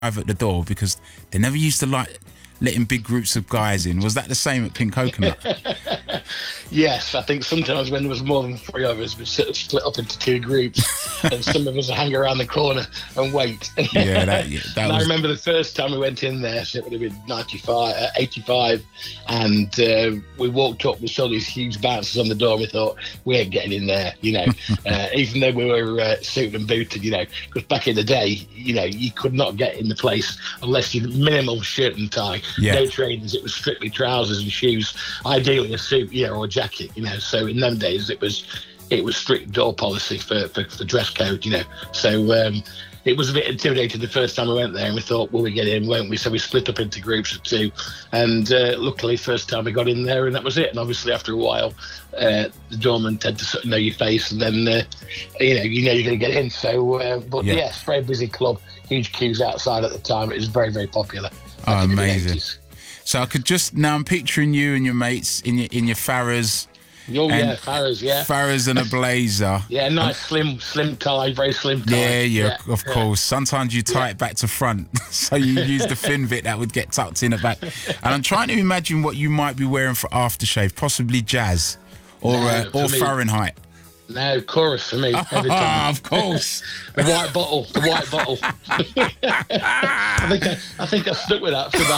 at the door because they never used to like letting big groups of guys in. Was that the same at Pink Coconut? Yes, I think sometimes when there was more than 3 of us, we sort of split up into 2 groups, and some of us would hang around the corner and wait. Yeah, that And I was. remember the first time we went in there, so it would have been 85, and we walked up, we saw these huge bouncers on the door, and we thought, we ain't getting in there, even though we were suited and booted, because back in the day, you could not get in the place unless you minimal shirt and tie. Yeah. No trainers, it was strictly trousers and shoes, ideally a suit, or a jacket, so in them days it was strict door policy for dress code, so it was a bit intimidating the first time we went there, and we thought, will we get in, won't we? So we split up into groups of 2, and luckily first time we got in there, and that was it. And obviously after a while the doorman tend to sort of know your face, and then you're going to get in. So but yes, very busy club, huge queues outside at the time. It was very, very popular. Oh, back in the amazing. 80s. So I could now I'm picturing you and your mates in your Farrahs. Oh yeah, Farrahs, yeah. Farrahs and a blazer. Yeah, nice slim tie, very slim tie. Yeah, of course. Sometimes you tie it back to front, so you use the thin bit that would get tucked in the back. And I'm trying to imagine what you might be wearing for aftershave, possibly Jazz or Fahrenheit. No, chorus for me every time. Of course. The white bottle. I think I stuck with that for about